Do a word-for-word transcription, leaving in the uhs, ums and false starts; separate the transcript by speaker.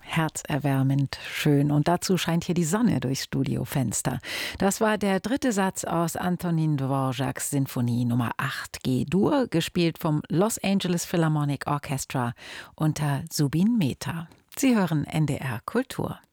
Speaker 1: herzerwärmend schön. Und dazu scheint hier die Sonne durchs Studiofenster. Das war der dritte Satz aus Antonin Dvořáks Sinfonie Nummer acht G-Dur, gespielt vom Los Angeles Philharmonic Orchestra unter Zubin Mehta. Sie hören N D R Kultur.